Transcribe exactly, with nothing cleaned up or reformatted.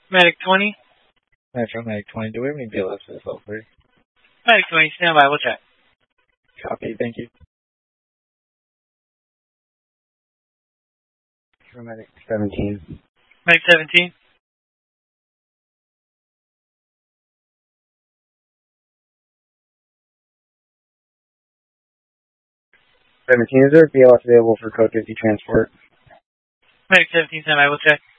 Medic twenty. Metro Medic twenty, do we have any B L S for this level three? Medic twenty, stand by, we'll check. Copy, thank you. Medic seventeen. Medic seventeen. seventeen, is there a B L S available for code fifty transport? Medic seventeen, stand by, we'll check.